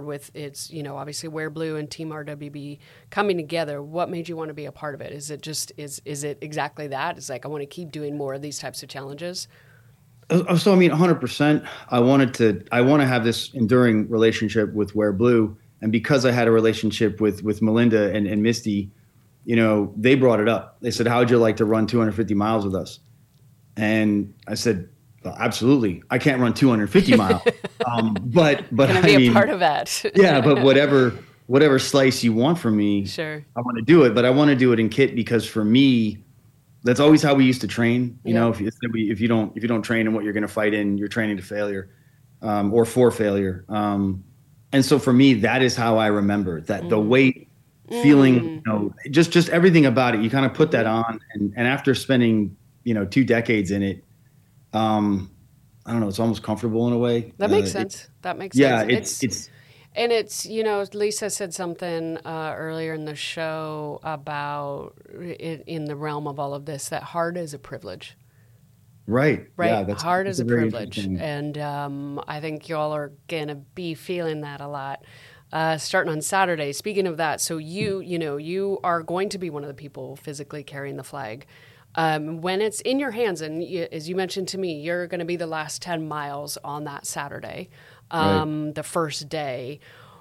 with it's, obviously Wear Blue and Team RWB coming together. What made you want to be a part of it? Is it just, is it exactly that? It's like, I want to keep doing more of these types of challenges? So, I mean, 100%, I want to have this enduring relationship with Wear Blue. And because I had a relationship with Melinda and Misty, they brought it up. They said, how would you like to run 250 miles with us? And I said, well, absolutely. I can't run 250 miles. But Can I be a part of that? yeah, but whatever slice you want from me, Sure. I want to do it. But I want to do it in kit because for me, that's always how we used to train. If you don't train in what you're going to fight in, you're training to failure, or for failure. And so for me, that is how I remember that the weight, feeling, just everything about it. You kind of put that on, and after spending 2 decades in it, I don't know, it's almost comfortable in a way. That makes sense. That makes sense. It's and it's, Lisa said something earlier in the show about in the realm of all of this, that hard is a privilege. Right. Right. Yeah, Hard is a very privilege. interesting. And I think y'all are going to be feeling that a lot. Starting on Saturday. Speaking of that, so you are going to be one of the people physically carrying the flag. When it's in your hands, and as you mentioned to me, you're going to be the last 10 miles on that Saturday, Right. the first day.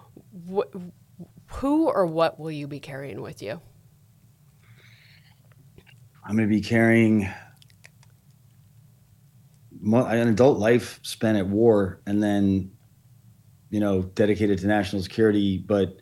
Who or what will you be carrying with you? I'm going to be carrying an adult life spent at war and then, dedicated to national security. But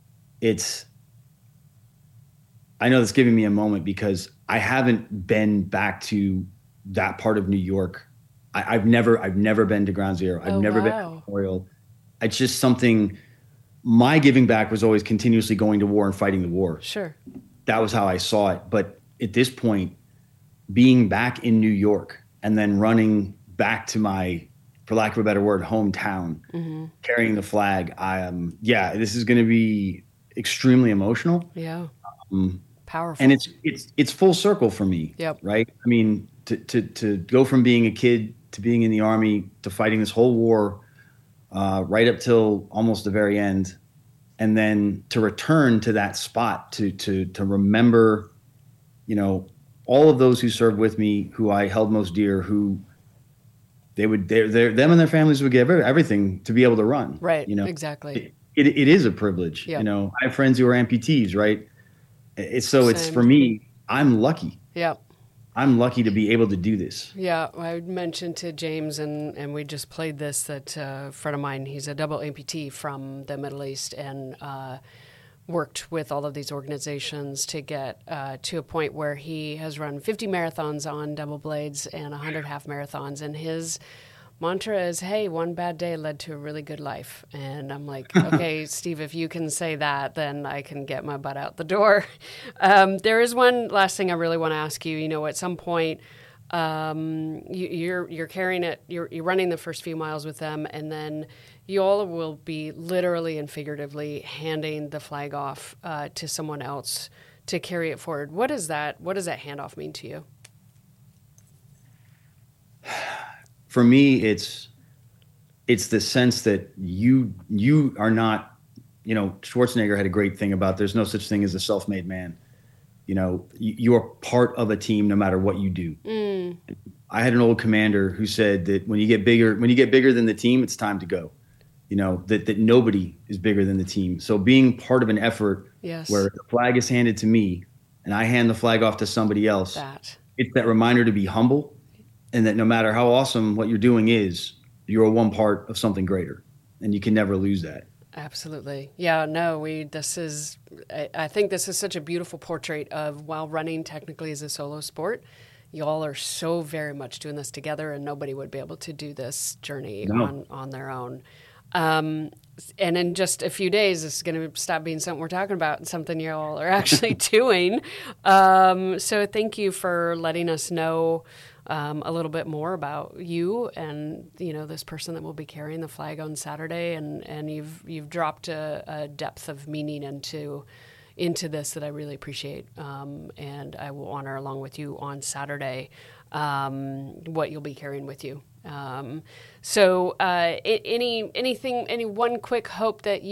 I know that's giving me a moment because I haven't been back to that part of New York. I've never been to Ground Zero. I've Oh, never been to wow. Memorial. It's just something. My giving back was always continuously going to war and fighting the war. Sure. That was how I saw it. But at this point, being back in New York and then running back to my, for lack of a better word, hometown, carrying the flag, this is going to be extremely emotional. Yeah. Um, Powerful. and it's full circle for me. Yep. Right. I mean, to go from being a kid to being in the Army to fighting this whole war, right up till almost the very end, and then to return to that spot to remember, all of those who served with me, who I held most dear, who them and their families would give everything to be able to run. Right. Exactly. It is a privilege. Yep. I have friends who are amputees, right? It's Same. for me. I'm lucky. Yep. I'm lucky to be able to do this. Yeah, I mentioned to James, and we just played this, that a friend of mine, he's a double amputee from the Middle East, and worked with all of these organizations to get to a point where he has run 50 marathons on double blades and 100 half marathons. And his mantra is, hey, one bad day led to a really good life. And I'm like, okay, Steve, if you can say that, then I can get my butt out the door. There is one last thing I really want to ask you. At some point, you're carrying it, you're running the first few miles with them, and then you all will be literally and figuratively handing the flag off to someone else to carry it forward. What does that handoff mean to you? For me, it's the sense that you are not, Schwarzenegger had a great thing about there's no such thing as a self-made man. You are part of a team no matter what you do. I had an old commander who said that when you get bigger than the team, it's time to go. That nobody is bigger than the team. So being part of an effort Yes. where the flag is handed to me and I hand the flag off to somebody else, it's that reminder to be humble, and that no matter how awesome what you're doing is, you're one part of something greater, and you can never lose that. Absolutely. Yeah, no, I think this is such a beautiful portrait of, while running technically is a solo sport, y'all are so very much doing this together, and nobody would be able to do this journey on their own. And in just a few days, this is going to stop being something we're talking about and something y'all are actually doing. So thank you for letting us know a little bit more about you and, this person that will be carrying the flag on Saturday. And you've dropped a depth of meaning into this that I really appreciate. And I will honor along with you on Saturday what you'll be carrying with you. So any one quick hope that